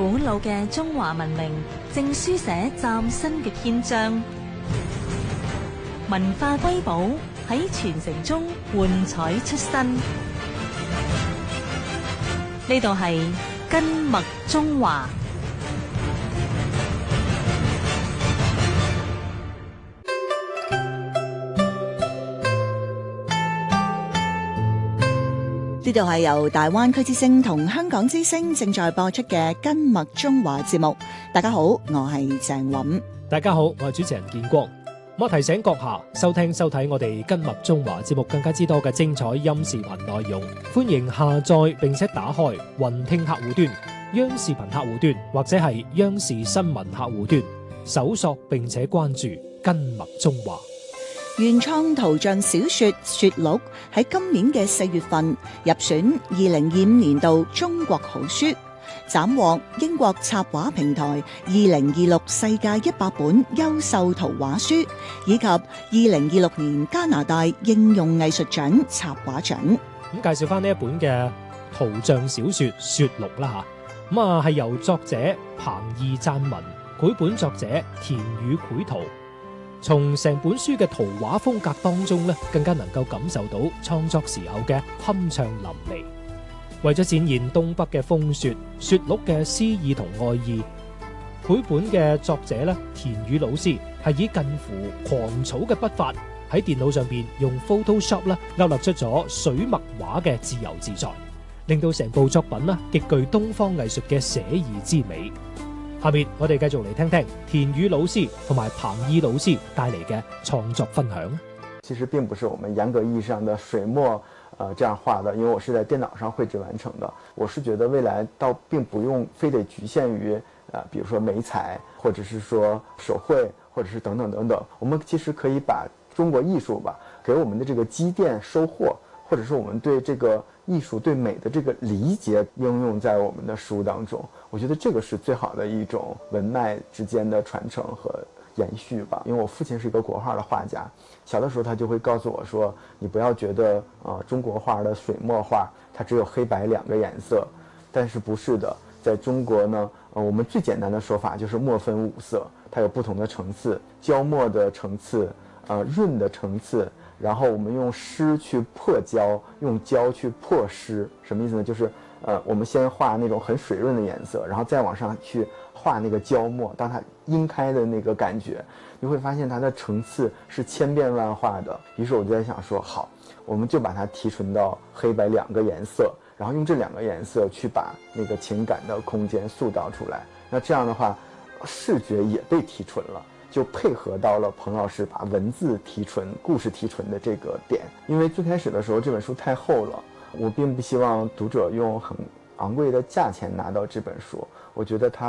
古老嘅中華文明正書寫嶄新嘅篇章，文化瑰寶喺傳承中喚彩出新。呢度係根脈中華。 呢度係由大灣區之聲同香港之聲正在播出嘅根脈中華節目。大家好，我係鄭韻。 大家好，我係主持人建光。我提醒閣下收睇我哋根脈中華節目更加之多嘅精彩音視頻內容，歡迎下載並且打開雲聽客戶端、央視頻客戶端或者係央視新聞客戶端，搜索並且關注根脈中華。 原創圖像小說《雪鹿》喺今年嘅4月份入選2025年度中國好書，斬獲英國插畫平台2026世界100本優秀圖畫書，以及2026年加拿大應用藝術獎插畫獎。 咁介紹翻呢一本嘅圖像小說《雪鹿》啦吓，咁係由作者彭懿撰文，繪本作者田宇繪圖。從成本書嘅圖畫風格當中咧，更加能夠感受到創作時候嘅酣暢淋漓。為咗展現東北嘅風雪，雪鹿嘅詩意同愛意，繪本嘅作者咧田宇老師係以近乎狂草嘅筆法喺電腦上邊用 Photoshop 啦勾勒出咗水墨畫嘅自由自在，令到成部作品啦極具東方藝術嘅寫意之美。下面我哋繼續嚟聽聽田宇老師同埋彭懿老師帶嚟嘅創作分享。 其實並不是我們嚴格意義上的水墨這樣畫的，因為我是在電腦上繪製完成的。我是覺得未來倒並不用非得局限於比如說美彩，或者是說手繪，或者是等等等等。我們其實可以把中國藝術吧給我們的這個積澱收穫，或者是我們對這個藝術對美的這個理解應用在我們的書當中，我覺得這個是最好的一種文脈之間的傳承和延續吧。因為我父親是一個國畫的畫家，小的時候他就會告訴我說，你不要覺得中國畫的水墨畫它只有黑白兩個顏色，但是不是的，在中國呢，我們最簡單的說法就是墨分五色，它有不同的層次，焦墨的層次，潤的層次，然後我們用濕去破焦，用焦去破濕，什麼意思呢？就是我們先畫那種很水潤的顏色，然後再往上去畫那個焦墨，當它洇開的那個感覺，你會發現它的層次是千變萬化的。於是我就在想說，好，我們就把它提純到黑白兩個顏色，然後用這兩個顏色去把那個情感的空間塑造出來。那這樣的話，視覺也被提純了，就配合到了彭老師把文字提純、故事提純的這個點。因為最開始的時候這本書太厚了，我並不希望讀者用很昂貴的價錢拿到這本書，我覺得它